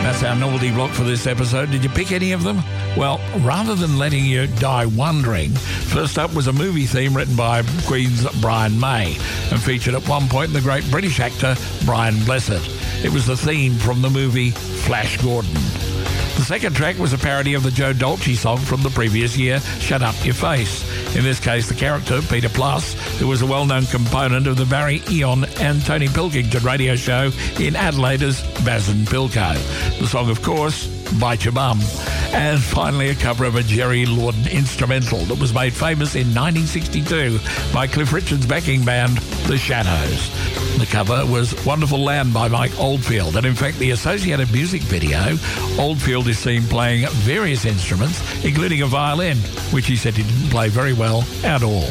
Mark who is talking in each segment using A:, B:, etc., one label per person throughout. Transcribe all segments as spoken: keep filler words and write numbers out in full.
A: That's our novelty block for this episode. Did you pick any of them? Well, rather than letting you die wondering, first up was a movie theme written by Queen's Brian May and featured at one point the great British actor Brian Blessed. It was the theme from the movie Flash Gordon. The second track was a parody of the Joe Dolce song from the previous year, Shut Up Your Face. In this case, the character, Peter Plus, who was a well-known component of the Barry Eon and Tony Pilkington radio show in Adelaide as Baz and Pilko. The song, of course, Bite Your Bum. And finally, a cover of a Jerry Lorden instrumental that was made famous in nineteen sixty-two by Cliff Richard's backing band, The Shadows. The cover was Wonderful Land by Mike Oldfield, and in fact the associated music video, Oldfield is seen playing various instruments, including a violin, which he said he didn't play very well at all.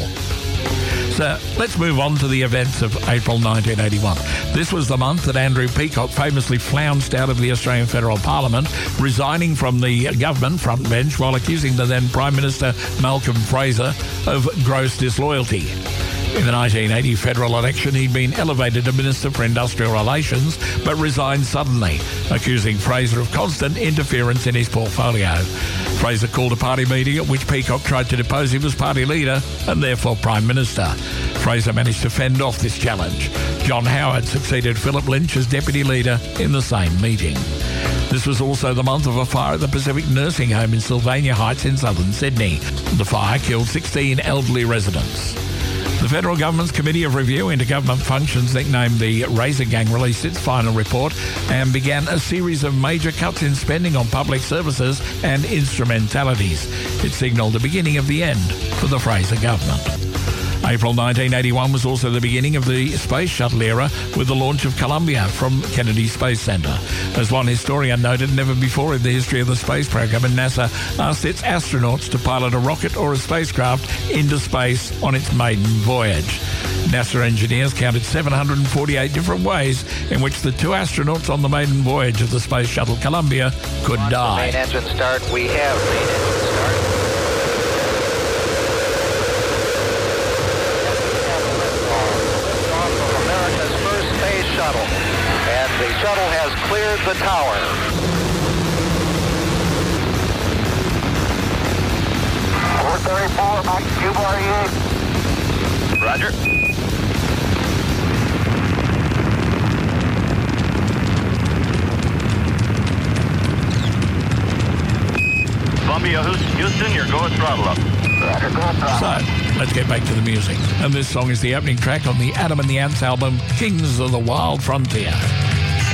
A: So let's move on to the events of April nineteen eighty-one. This was the month that Andrew Peacock famously flounced out of the Australian Federal Parliament, resigning from the government front bench while accusing the then Prime Minister Malcolm Fraser of gross disloyalty. In the nineteen eighty federal election, he'd been elevated to Minister for Industrial Relations, but resigned suddenly, accusing Fraser of constant interference in his portfolio. Fraser called a party meeting at which Peacock tried to depose him as party leader and therefore Prime Minister. Fraser managed to fend off this challenge. John Howard succeeded Philip Lynch as deputy leader in the same meeting. This was also the month of a fire at the Pacific Nursing Home in Sylvania Heights in southern Sydney. The fire killed sixteen elderly residents. The Federal Government's Committee of Review into Government Functions, nicknamed the Razor Gang, released its final report and began a series of major cuts in spending on public services and instrumentalities. It signalled the beginning of the end for the Fraser government. April nineteen eighty-one was also the beginning of the Space Shuttle era with the launch of Columbia from Kennedy Space Center. As one historian noted, never before in the history of the space program, and NASA asked its astronauts to pilot a rocket or a spacecraft into space on its maiden voyage. NASA engineers counted seven hundred forty-eight different ways in which the two astronauts on the maiden voyage of the Space Shuttle Columbia could die.
B: Main engine start. We have main engine start. And the shuttle has cleared the tower. four thirty-four, Mike, Cuba, are you? Roger.
C: Columbia, Houston, you're going throttle up.
B: Roger, go throttle.
A: So, let's get back to the music. And this song is the opening track on the Adam and the Ants album, Kings of the Wild Frontier.